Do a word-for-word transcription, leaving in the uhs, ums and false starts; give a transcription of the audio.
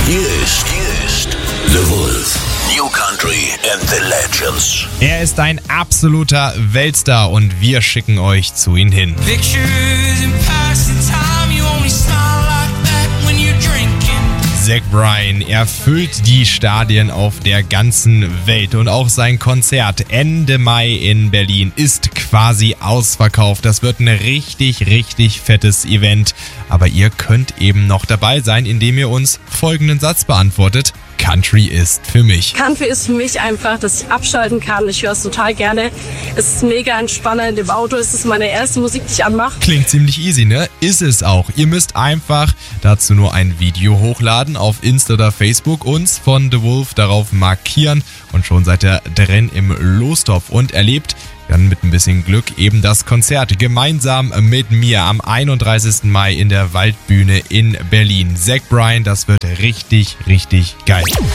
Hier ist, hier ist The Wolf. New Country and the Legends. Er ist ein absoluter Weltstar und wir schicken euch zu ihm hin. Zach Bryan erfüllt die Stadien auf der ganzen Welt und auch sein Konzert Ende Mai in Berlin ist quasi ausverkauft. Das wird ein richtig, richtig fettes Event. Aber ihr könnt eben noch dabei sein, indem ihr uns folgenden Satz beantwortet. Country ist für mich. Country ist für mich einfach, dass ich abschalten kann. Ich höre es total gerne. Es ist mega entspannend. Im Auto ist es meine erste Musik, die ich anmache. Klingt ziemlich easy, ne? Ist es auch. Ihr müsst einfach dazu nur ein Video hochladen auf Insta oder Facebook, uns von The Wolf darauf markieren und schon seid ihr drin im Lostopf und erlebt dann mit ein bisschen Glück eben das Konzert gemeinsam mit mir am einunddreißigsten Mai in der Waldbühne in Berlin. Zach Bryan, das wird richtig, richtig geil.